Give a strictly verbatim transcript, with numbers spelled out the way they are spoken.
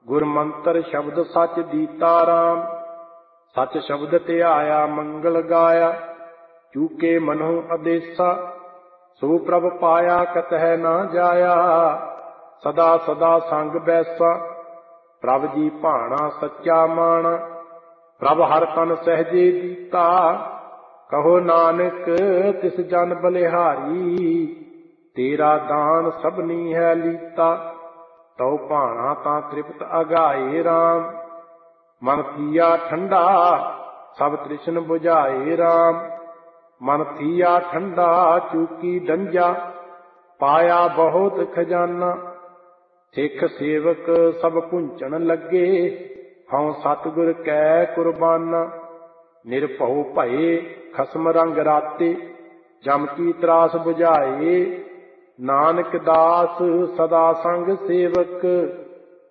ਗੁਰ ਮੰਤਰ ਸ਼ਬਦ ਸਚ ਦੀਤਾ ਰਾਮ। ਸਚ ਸ਼ਬਦ ਧਿਆਇਆ ਮੰਗਲ ਗਾਇਆ, ਚੂਕੇ ਮਨਹੁ ਆਦੇਸਾ। ਸੋ ਪ੍ਰਭ ਪਾਇਆ ਕਤਹਿ ਨਾ ਜਾਇਆ, ਸਦਾ ਸਦਾ ਸੰਗ ਬੈਸਾ। ਪ੍ਰਭ ਜੀ ਭਾਣਾ ਸੱਚਾ ਮਾਣਾ, ਪ੍ਰਭ ਹਰ ਤਨ ਸਹਿਜੇ ਦੀਤਾ। ਕਹੋ ਨਾਨਕ ਤਿਸ ਜਨ ਬਲਿਹਾਰੀ, ਤੇਰਾ ਦਾਨ ਸਭਨੀ ਹੈ ਲੀਤਾ। ਤਉ ਭਾਣਾ ਤਾਂ ਤ੍ਰਿਪਤ ਅਗਾਏ ਰਾਮ, ਮਨ ਥੀਆ ਠੰਡਾ ਸਭ ਤ੍ਰਿਸ਼ਨ ਬੁਝਾਏ ਰਾਮ। ਮਨ ਥੀਆ ਠੰਡਾ ਚੂਕੀ ਡੰਜਾ, ਪਾਇਆ ਬਹੁਤ ਖਜ਼ਾਨਾ। ਸਿੱਖ ਸੇਵਕ ਸਭ ਪੁੰਚਣ ਲੱਗੇ, ਹਉ ਸਤਿਗੁਰ ਕੈ ਕੁਰਬਾਨਾ। ਨਿਰਭਉ ਭਏ ਖਸਮ ਰੰਗ ਰਾਤੇ, ਜਮ ਕੀ ਤਰਾਸ ਬੁਝਾਏ। ਨਾਨਕ ਦਾਸ ਸਦਾ ਸੰਗ ਸੇਵਕ,